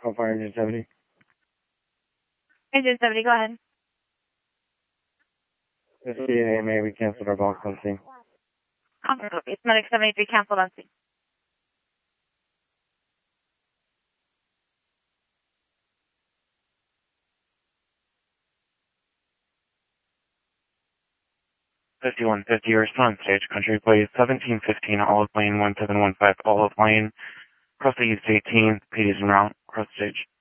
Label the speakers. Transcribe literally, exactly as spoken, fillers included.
Speaker 1: Call fire engine seventy.
Speaker 2: Engine seventy, go ahead.
Speaker 1: This is A M A, we canceled our box on scene.
Speaker 2: It's Medic seventy-three canceled on scene.
Speaker 3: fifty-one fifty, response stage, country please. seventeen fifteen, Olive Lane, one seven one five, Olive Lane, cross the East eighteen, P D's en route, cross stage.